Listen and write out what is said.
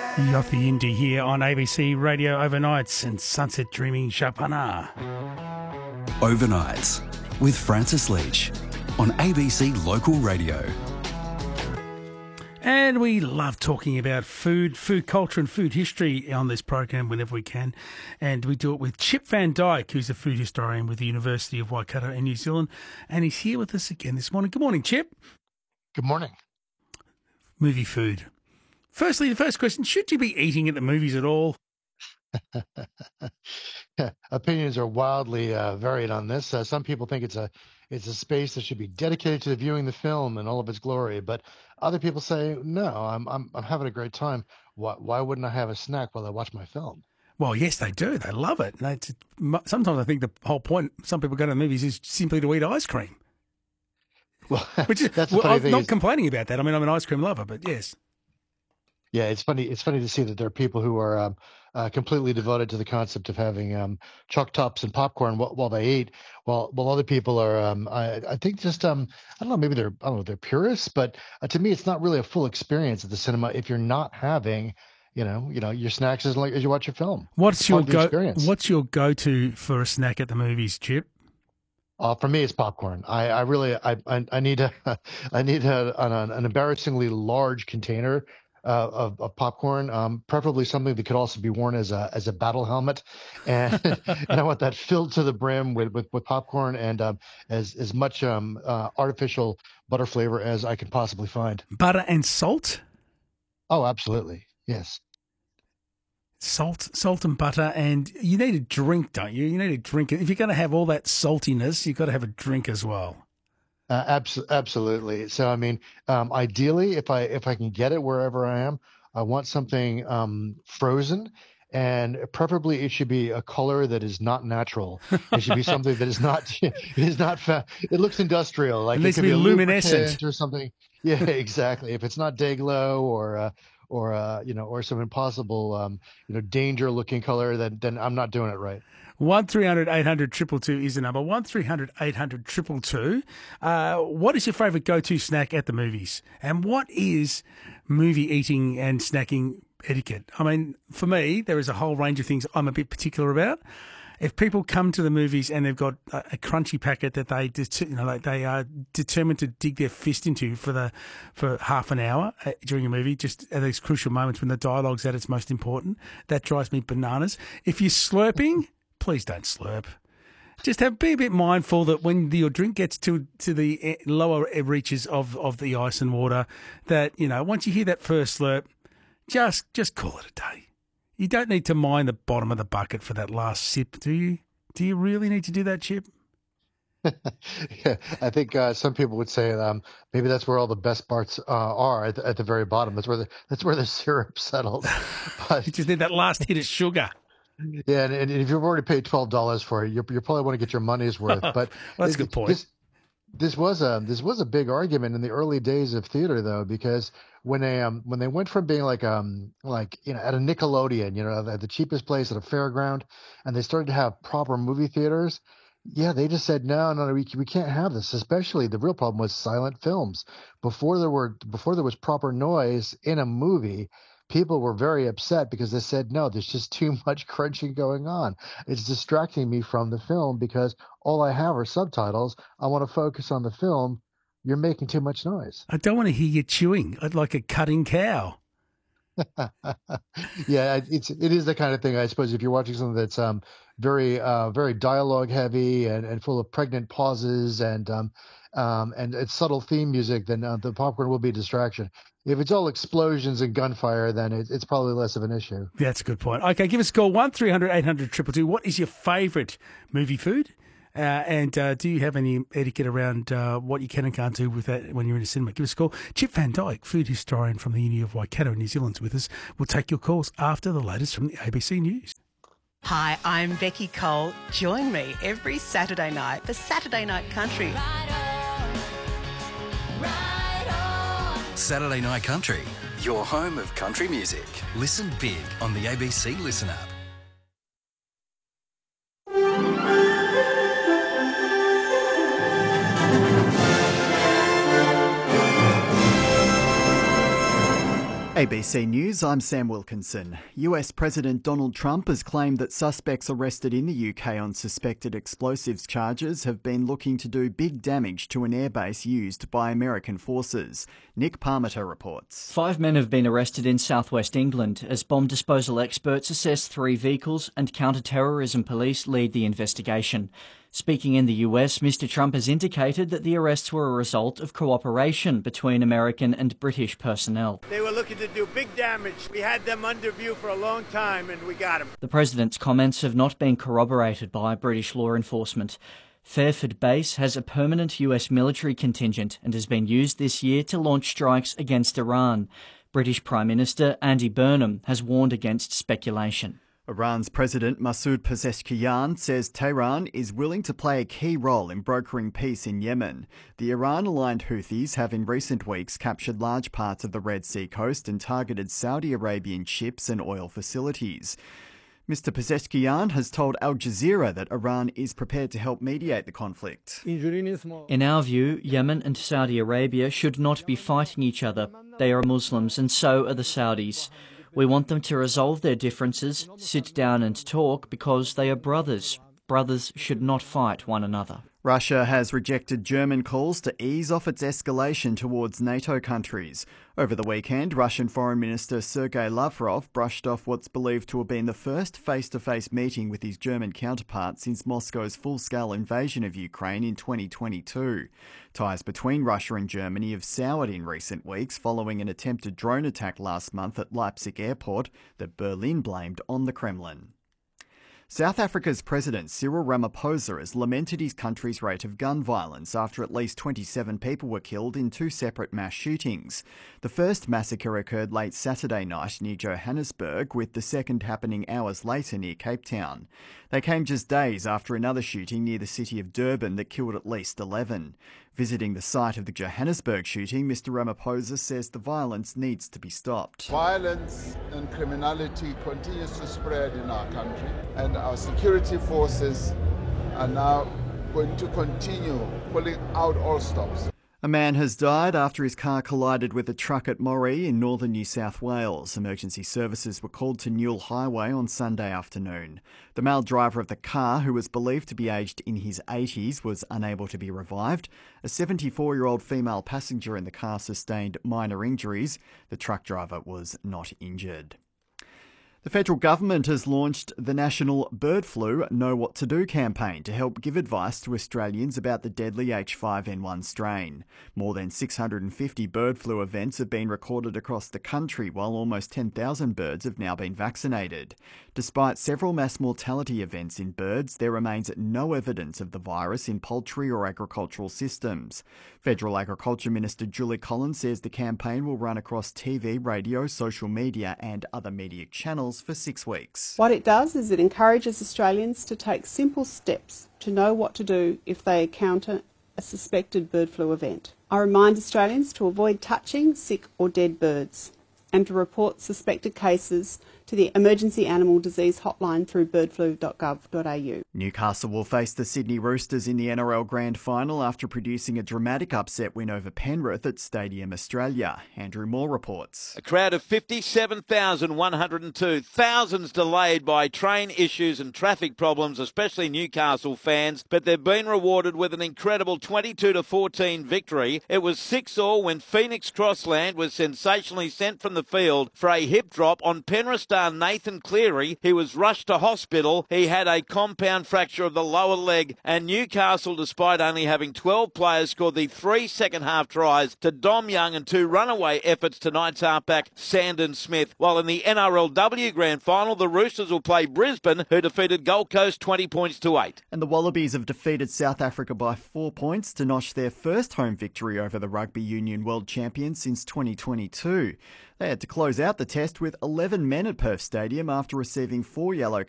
Yothi Indy here on ABC Radio Overnights and Sunset Dreaming Chapana. Overnights with Francis Leach on ABC Local Radio. And we love talking about food culture and food history on this program whenever we can. And we do it with Chip Van Dyke, who's a food historian with the University of Waikato in New Zealand. And he's here with us again this morning. Good morning, Chip. Good morning. Movie food. Firstly, the first question, should you be eating at the movies at all? Opinions are wildly varied on this. Some people think it's a space that should be dedicated to viewing the film in all of its glory, but other people say no. I'm having a great time. Why wouldn't I have a snack while I watch my film? Well, yes, they do. They love it. Sometimes I think the whole point some people go to the movies is simply to eat ice cream. Well, which is, that's the funny I'm thing not complaining about that. I mean, I'm an ice cream lover, but yes. Yeah, it's funny. It's funny to see that there are people who are completely devoted to the concept of having chalk tops and popcorn while they eat, while other people are, I think, just I don't know, maybe they're purists, but to me, it's not really a full experience at the cinema if you're not having, your snacks as you watch your film. What's your go-to for a snack at the movies, Chip? For me, it's popcorn. I really need an embarrassingly large container of popcorn, preferably something that could also be worn as a battle helmet, and and I want that filled to the brim with popcorn and as much artificial butter flavor as I can possibly find. Butter and salt? Oh, absolutely, yes. Salt and butter, and you need a drink, don't you? You need a drink. If you're going to have all that saltiness, you've got to have a drink as well. Absolutely. So, I mean, ideally, if I can get it wherever I am, I want something frozen, and preferably it should be a color that is not natural. It should be something that is not it looks industrial, like it needs could to be a luminescent or something. Yeah, exactly. If it's not Day-Glo or some impossible danger-looking color, then I'm not doing it right. 1300 800 222 is the number. 1300 800 222. What is your favourite go-to snack at the movies? And what is movie eating and snacking etiquette? I mean, for me, there is a whole range of things I'm a bit particular about. If people come to the movies and they've got a crunchy packet that they are determined to dig their fist into for half an hour during a movie, just at these crucial moments when the dialogue's at its most important, that drives me bananas. If you're slurping, please don't slurp. Just be a bit mindful that when your drink gets to the lower reaches of the ice and water, that once you hear that first slurp, just call it a day. You don't need to mind the bottom of the bucket for that last sip, do you? Do you really need to do that, Chip? Yeah, I think some people would say maybe that's where all the best parts are at the very bottom. That's where the syrup settles. But you just need that last hit of sugar. Yeah, and if you've already paid $12 for it, you probably want to get your money's worth. But well, that's a good point. This was a big argument in the early days of theater, though, because when they went from being like at a Nickelodeon, at the cheapest place at a fairground, and they started to have proper movie theaters. Yeah, they just said no, we can't have this. Especially the real problem was silent films. Before there was proper noise in a movie, people were very upset because they said, no, there's just too much crunching going on. It's distracting me from the film because all I have are subtitles. I want to focus on the film. You're making too much noise. I don't want to hear you chewing like a cutting cow. Yeah, it is the kind of thing, I suppose, if you're watching something that's very very dialogue heavy and full of pregnant pauses and it's subtle theme music, then the popcorn will be a distraction. If it's all explosions and gunfire, then it's probably less of an issue. That's a good point. Okay, give us a call, 1300 800 222. What is your favourite movie food? And do you have any etiquette around what you can and can't do with that when you're in a cinema? Give us a call. Chip Van Dyke, food historian from the Uni of Waikato, New Zealand's with us. We'll take your calls after the latest from the ABC News. Hi, I'm Becky Cole. Join me every Saturday night for Saturday Night Country. Saturday Night Country, your home of country music. Listen big on the ABC Listen app. ABC News, I'm Sam Wilkinson. US President Donald Trump has claimed that suspects arrested in the UK on suspected explosives charges have been looking to do big damage to an airbase used by American forces. Nick Parmiter reports. 5 men have been arrested in southwest England as bomb disposal experts assess 3 vehicles and counter-terrorism police lead the investigation. Speaking in the US, Mr. Trump has indicated that the arrests were a result of cooperation between American and British personnel. They were looking to do big damage. We had them under view for a long time and we got them. The president's comments have not been corroborated by British law enforcement. Fairford Base has a permanent US military contingent and has been used this year to launch strikes against Iran. British Prime Minister Andy Burnham has warned against speculation. Iran's President Masoud Pezeshkian says Tehran is willing to play a key role in brokering peace in Yemen. The Iran-aligned Houthis have in recent weeks captured large parts of the Red Sea coast and targeted Saudi Arabian ships and oil facilities. Mr. Pezeshkian has told Al Jazeera that Iran is prepared to help mediate the conflict. In our view, Yemen and Saudi Arabia should not be fighting each other. They are Muslims and so are the Saudis. We want them to resolve their differences, sit down and talk because they are brothers. Brothers should not fight one another. Russia has rejected German calls to ease off its escalation towards NATO countries. Over the weekend, Russian Foreign Minister Sergei Lavrov brushed off what's believed to have been the first face-to-face meeting with his German counterpart since Moscow's full-scale invasion of Ukraine in 2022. Ties between Russia and Germany have soured in recent weeks following an attempted drone attack last month at Leipzig airport that Berlin blamed on the Kremlin. South Africa's President Cyril Ramaphosa has lamented his country's rate of gun violence after at least 27 people were killed in 2 separate mass shootings. The first massacre occurred late Saturday night near Johannesburg, with the second happening hours later near Cape Town. They came just days after another shooting near the city of Durban that killed at least 11. Visiting the site of the Johannesburg shooting, Mr. Ramaphosa says the violence needs to be stopped. Violence and criminality continues to spread in our country, and our security forces are now going to continue pulling out all stops. A man has died after his car collided with a truck at Moree in northern New South Wales. Emergency services were called to Newell Highway on Sunday afternoon. The male driver of the car, who was believed to be aged in his 80s, was unable to be revived. A 74-year-old female passenger in the car sustained minor injuries. The truck driver was not injured. The federal government has launched the National Bird Flu Know What to Do campaign to help give advice to Australians about the deadly H5N1 strain. More than 650 bird flu events have been recorded across the country, while almost 10,000 birds have now been vaccinated. Despite several mass mortality events in birds, there remains no evidence of the virus in poultry or agricultural systems. Federal Agriculture Minister Julie Collins says the campaign will run across TV, radio, social media and other media channels for 6 weeks. What it does is it encourages Australians to take simple steps to know what to do if they encounter a suspected bird flu event. I remind Australians to avoid touching sick or dead birds and to report suspected cases to the Emergency Animal Disease Hotline through birdflu.gov.au. Newcastle will face the Sydney Roosters in the NRL Grand Final after producing a dramatic upset win over Penrith at Stadium Australia. Andrew Moore reports. A crowd of 57,102. Thousands delayed by train issues and traffic problems, especially Newcastle fans, but they've been rewarded with an incredible 22-14 victory. It was 6-all when Phoenix Crossland was sensationally sent from the field for a hip drop on Penrith star Nathan Cleary. He was rushed to hospital. He had a compound fracture of the lower leg, and Newcastle, despite only having 12 players, scored the 3 second-half tries to Dom Young and 2 runaway efforts to Knights halfback Sandon Smith. While in the NRLW Grand Final, the Roosters will play Brisbane, who defeated Gold Coast 20 points to 8. And the Wallabies have defeated South Africa by 4 points to notch their first home victory over the Rugby Union World Champions since 2022. They had to close out the test with 11 men at Perth Stadium after receiving 4 yellow